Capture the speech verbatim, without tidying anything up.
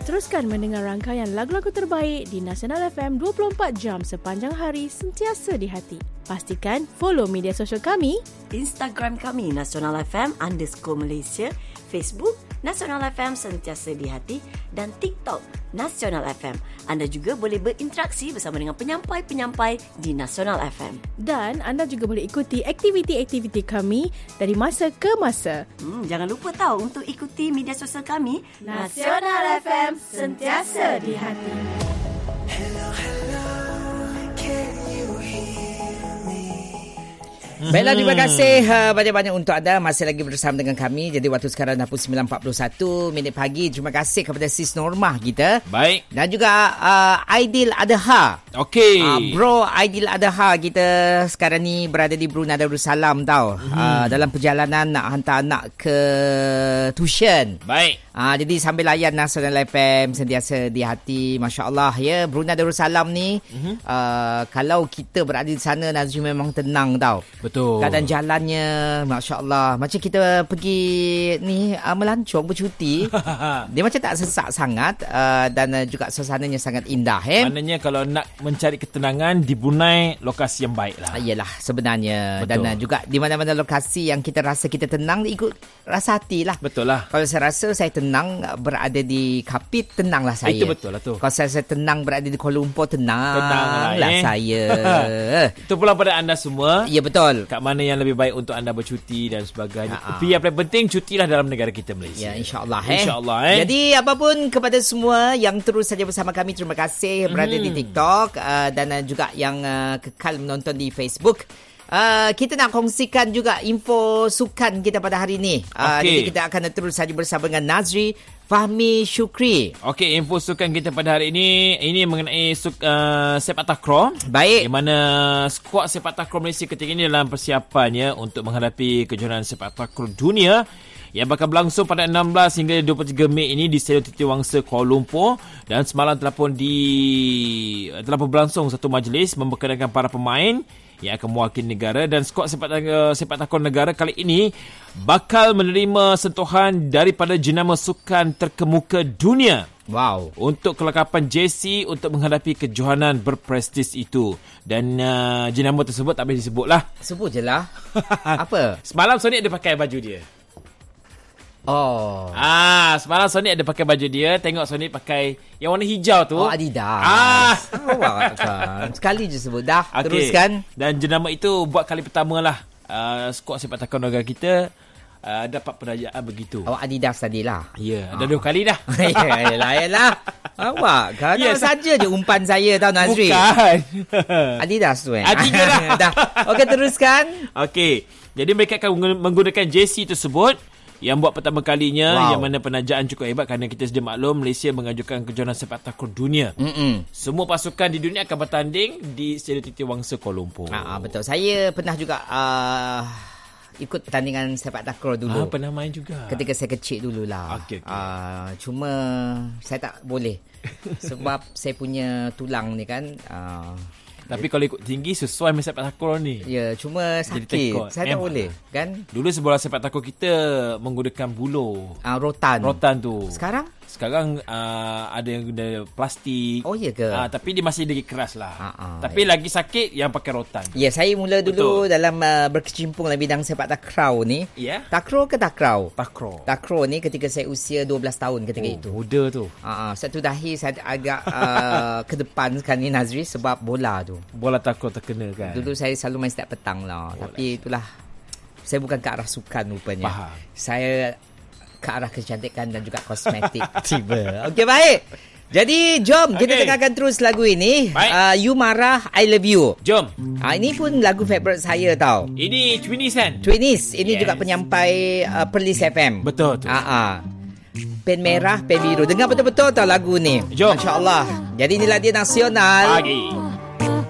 Teruskan mendengar rangkaian lagu-lagu terbaik di Nasional F M dua puluh empat jam sepanjang hari, sentiasa di hati. Pastikan follow media sosial kami, Instagram kami Nasional F M underscore Malaysia, Facebook Nasional F M sentiasa di hati dan TikTok Nasional F M. Anda juga boleh berinteraksi bersama dengan penyampai-penyampai di Nasional F M. Dan anda juga boleh ikuti aktiviti-aktiviti kami dari masa ke masa. Hmm, jangan lupa tahu untuk ikuti media sosial kami Nasional F M sentiasa di hati. Hello, hello, can you hear me? Baiklah, terima kasih uh, banyak-banyak untuk anda masih lagi bersama dengan kami. Jadi waktu sekarang dah pukul sembilan empat puluh satu minit pagi. Terima kasih kepada Sis Normah kita. Baik. Dan juga uh, Aidil Adha. Okey. Uh, bro Aidil Adha kita sekarang ni berada di Brunei Darussalam tau. Hmm. Uh, dalam perjalanan nak hantar anak ke tuition. Baik. Uh, jadi sambil layan Nasional F M sentiasa di hati. Masya Allah ya, Brunei Darussalam ni uh-huh. uh, kalau kita berada di sana Nazri memang tenang tau. Betul. Keadaan jalannya Masya Allah, macam kita pergi ni uh, melancong bercuti. Dia macam tak sesak sangat uh, dan uh, juga suasananya sangat indah eh? Maknanya kalau nak mencari ketenangan di Brunei, lokasi yang baik lah. Iyalah sebenarnya. Betul. Dan uh, juga di mana-mana lokasi yang kita rasa kita tenang, ikut rasa hati lah. Betul lah. Kalau saya rasa saya tenang berada di Kapit, tenanglah saya. Itu betul lah tu. Kalau saya, saya tenang berada di Kuala Lumpur, tenanglah Tenanglah eh. saya. Itu pula pada anda semua. Ya betul. Kat mana yang lebih baik untuk anda bercuti dan sebagainya. Ha-ha. Tapi yang paling penting, cutilah dalam negara kita Malaysia. Ya, insyaAllah eh. InsyaAllah eh. Jadi apapun kepada semua yang terus saja bersama kami, terima kasih berada Hmm. di TikTok uh, dan uh, juga yang uh, kekal menonton di Facebook. Uh, kita nak kongsikan juga info sukan kita pada hari ini. Uh, Okey. Jadi kita akan terus saja bersama dengan Nazri Fahmi Syukri. Okey, info sukan kita pada hari ini, ini mengenai suk, uh, sepak takraw. Baik. Di mana skuad sepak takraw Malaysia ketika ini dalam persiapannya untuk menghadapi kejohanan sepak takraw dunia yang bakal berlangsung pada enam belas hingga dua puluh tiga Mei ini di Stadium Titiwangsa Kuala Lumpur. Dan semalam telah pun di telah pun berlangsung satu majlis memperkenalkan para pemain yang akan mewakili negara, dan skuad sepak takraw, sepak takraw negara kali ini bakal menerima sentuhan daripada jenama sukan terkemuka dunia. Wow. Untuk kelengkapan jersey untuk menghadapi kejohanan berprestis itu. Dan uh, jenama tersebut tak boleh disebut lah. Sebut je lah. Apa? Semalam Sonic ada pakai baju dia. Oh. Ah, semalam Sonic ada pakai baju dia. Tengok Sonic pakai yang warna hijau tu. Oh, Adidas. Ah. Awak kan. Sekali je sebut dah. Okay. Teruskan. Dan jenama itu buat kali pertama lah uh, skuad sepak takraw negara kita uh, dapat penajaan begitu. Awak Adidas tadi lah. Ya, yeah, dah dua kali dah. Yalah, yalah. Awak kan Yes. saja je umpan saya tau Nazri. Bukan. Adidas tu eh. Adidas dah. Dah. Okey, teruskan. Okey. Jadi mereka akan menggunakan jersey tersebut yang buat pertama kalinya, Wow. yang mana penajaan cukup hebat kerana kita sedia maklum Malaysia mengajukan kejohanan sepak takraw dunia. Mm-mm. Semua pasukan di dunia akan bertanding di Stadium Titiwangsa Kuala Lumpur. Ah, betul. Saya pernah juga uh, ikut pertandingan sepak takraw dulu. Ah, pernah main juga. Ketika saya kecil dululah. Okey, okey. Uh, cuma saya tak boleh sebab saya punya tulang ni kan uh, Tapi kalau ikut tinggi sesuai dengan sepak takraw ni. ya, cuma Jadi sakit. tekot. Saya tak Memang. boleh kan. Dulu sebola sepak takraw kita menggunakan buluh. Uh, rotan. Rotan tu. Sekarang? Sekarang uh, ada yang guna plastik. Oh, ya ke? Uh, tapi dia masih lagi keras lah. Ah, ah, tapi lagi sakit yang pakai rotan. Ya, saya mula dulu Betul. dalam uh, berkecimpung dalam bidang sepak takraw ni. Ya. Takraw ke takraw? Takraw. Takraw ni ketika saya usia dua belas tahun ketika Oh, itu. muda tu. Uh, satu dahi saya agak uh, ke depan sekarang ni Nazri sebab bola tu. Bola takraw terkena kan. Dulu saya selalu main setiap petang lah. Bola. Tapi itulah, saya bukan ke arah sukan rupanya. Faham. Saya ke arah kecantikan dan juga kosmetik. Tiba. Okey, baik. Jadi jom kita Okey. dengarkan terus lagu ini. Baik. Uh, You Marah, I Love You. Jom. Uh, ini pun lagu favourite saya tau. Ini Twinnies kan? Twinnies. Ini Yes. juga penyampai uh, Perlis F M. Betul tu. Ah, ah. Pen merah, pen biru. Dengar betul-betul tau lagu ni. Jom. Masya Allah. Jadi inilah dia Nasional. Pagi.